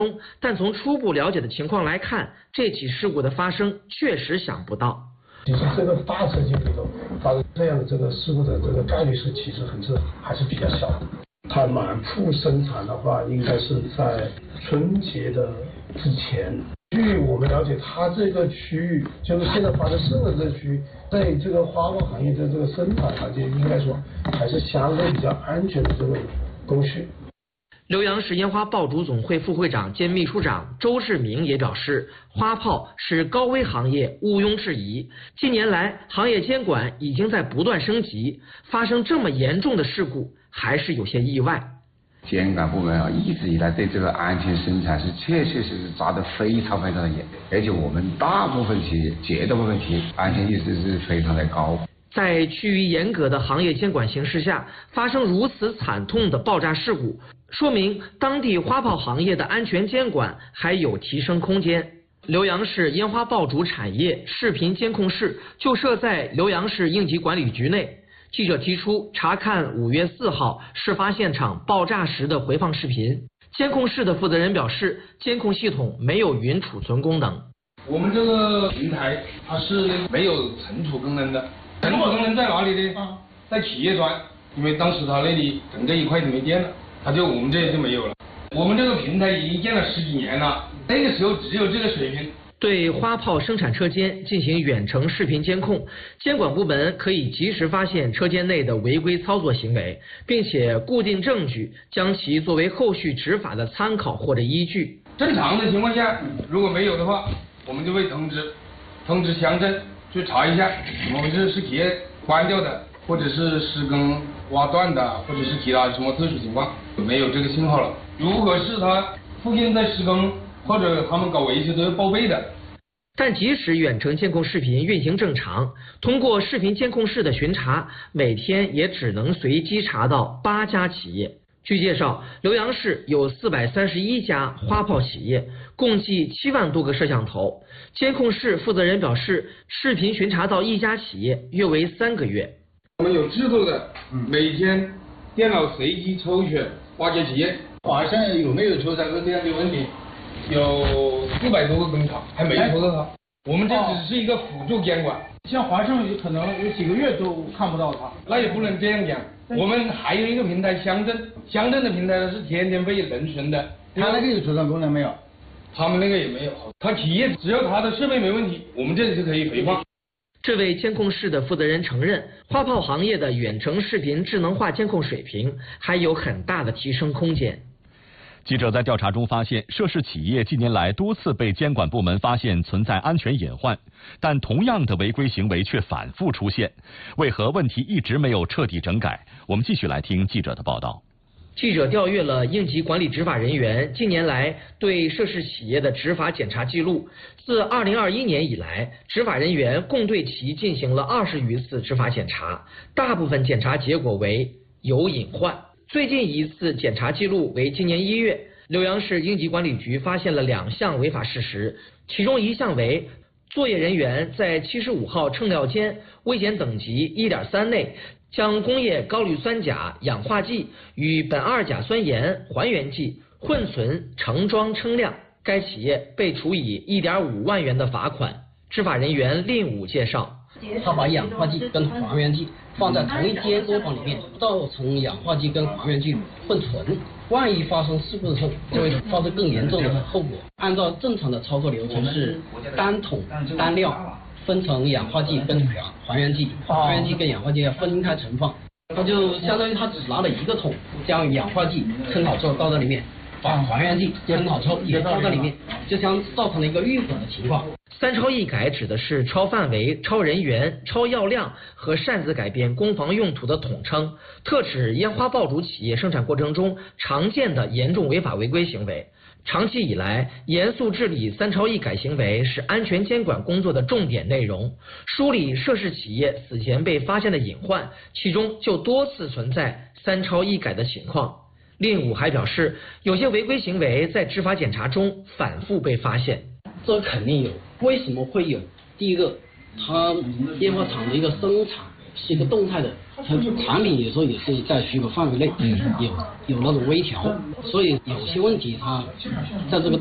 但从初步了解的情况来看，这起事故的发生确实想不到。 其实这个大车间里头发生这样的这个事故的这个概率其实还是比较小的。它满铺生产的话，应该是在春节的之前。据我们了解，它这个区域就是现在发生事故的这个区域，在这个花炮行业的这个生产环节，应该说还是相对比较安全的这个工序。 浏阳市烟花爆竹总会副会长兼秘书长周志明也表示，花炮是高危行业，毋庸置疑。近年来，行业监管已经在不断升级，发生这么严重的事故，还是有些意外。 监管部门一直以来对这个安全生产是确实抓得非常的严，而且我们大部分企业、绝大部分企业安全意识是非常的高。 在趋于严格的行业监管形势下，发生如此惨痛的爆炸事故，说明当地花炮行业的安全监管还有提升空间。浏阳市烟花爆竹产业视频监控室就设在浏阳市应急管理局内。记者提出查看5月4号事发现场爆炸时的回放视频，监控室的负责人表示，监控系统没有云储存功能。 我们这个平台它是没有存储功能的，存储功能在哪里呢？在企业端，因为当时它那里整个一块就没电了，我们这就没有了。我们这个平台已经建了10几年了，那个时候只有这个水平。 对花炮生产车间进行远程视频监控，监管部门可以及时发现车间内的违规操作行为，并且固定证据，将其作为后续执法的参考或者依据。 正常的情况下，如果没有的话，我们就会通知乡镇去查一下怎么回事，是企业关掉的，或者是施工挖断的，或者是其他什么特殊情况没有这个信号了。如果是他附近在施工或者他们搞维修都要报备的。 但即使远程监控视频运行正常，通过视频监控室的巡查，每天也只能随机查到8家企业。据介绍，浏阳市有431家花炮企业，共计7万多个摄像头。监控室负责人表示，视频巡查到1家企业约为3个月。 我们有制度的，每天电脑随机抽选8家企业。 华盛有没有出现过这样的问题？ 有400多个工厂还没投到它，我们这只是一个辅助监管。 像华盛有可能有几个月都看不到它， 那也不能这样讲。我们还有一个平台乡镇的平台呢是天天被人存的。 它那个有储存功能没有？ 他们那个也没有。他企业只要他的设备没问题，我们这里就可以回放。 这位监控室的负责人承认，花炮行业的远程视频智能化监控水平还有很大的提升空间。 记者在调查中发现，涉事企业近年来多次被监管部门发现存在安全隐患，但同样的违规行为却反复出现，为何问题一直没有彻底整改？我们继续来听记者的报道。 记者调阅了应急管理执法人员近年来对涉事企业的执法检查记录，自2021年以来，执法人员共对其进行了20余次执法检查，大部分检查结果为有隐患。最近一次检查记录为今年1月，浏阳市应急管理局发现了2项违法事实，其中一项为作业人员在75号称料间危险等级 1.3 内将工业高氯酸钾氧化剂与苯二甲酸盐还原剂混存盛装称量，该企业被处以1.5万元的罚款。执法人员令武介绍， 他把氧化剂跟还原剂放在同一间作坊里面，造成氧化剂跟还原剂混存，万一发生事故的时候，就会发生更严重的后果。按照正常的操作流程是单桶单料分成氧化剂跟还原剂，还原剂跟氧化剂要分开存放。他就相当于他只拿了一个桶，将氧化剂称好之后倒在里面，把还原剂称好之后也倒在里面，就像造成了一个预混的情况。 3超一改指的是超范围、超人员、超药量和擅自改变工房用途的统称，特指烟花爆竹企业生产过程中常见的严重违法违规行为。长期以来，严肃治理3超一改行为是安全监管工作的重点内容。梳理涉事企业此前被发现的隐患，其中就多次存在3超一改的情况。令武还表示，有些违规行为在执法检查中反复被发现。 这肯定有，为什么会有？第一个，它烟花厂的一个生产是一个动态的，它产品有时候也是在许可范围内有那种微调，所以有些问题它在这个